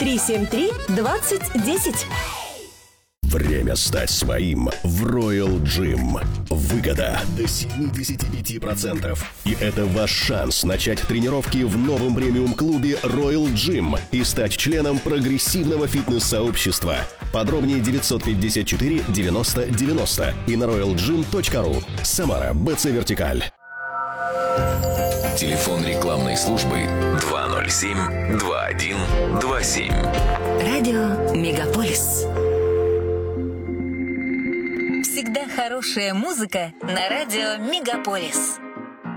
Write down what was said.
373-2010. Время стать своим в Royal Gym. Выгода до 75%. И это ваш шанс начать тренировки в новом премиум-клубе Royal Gym и стать членом прогрессивного фитнес-сообщества. Подробнее 954 90 90 и на royalgym.ru. Самара, БЦ Вертикаль. Телефон рекламной службы 207-2127. Радио Мегаполис. Всегда хорошая музыка на радио Мегаполис.